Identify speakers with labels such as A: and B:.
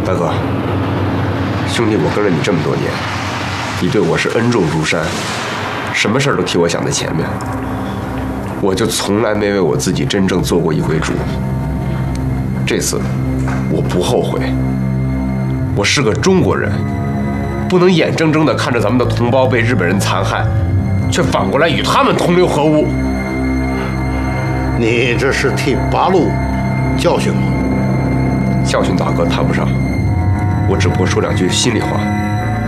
A: 大哥，兄弟，我跟了你这么多年，你对我是恩重如山，什么事儿都替我想在前面，我就从来没为我自己真正做过一回主。这次我不后悔，我是个中国人，不能眼睁睁地看着咱们的同胞被日本人残害，却反过来与他们同流合污。
B: 你这是替八路教训我？
A: 教训大哥谈不上，我只不过说两句心里话。